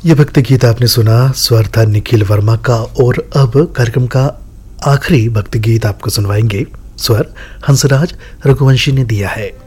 ये भक्ति गीत आपने सुना, स्वर था निखिल वर्मा का। और अब कार्यक्रम का आखिरी भक्ति गीत आपको सुनवाएंगे, स्वर हंसराज रघुवंशी ने दिया है।